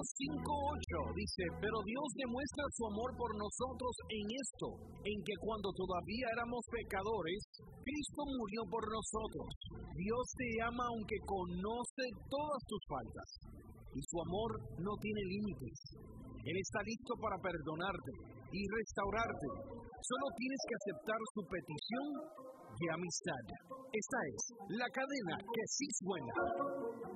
5:8 dice, pero Dios demuestra su amor por nosotros en esto, en que cuando todavía éramos pecadores, Cristo murió por nosotros. Dios te ama aunque conoce todas tus faltas, y su amor no tiene límites. Él está listo para perdonarte y restaurarte. Solo tienes que aceptar su petición de amistad. Esta es la cadena que sí suena.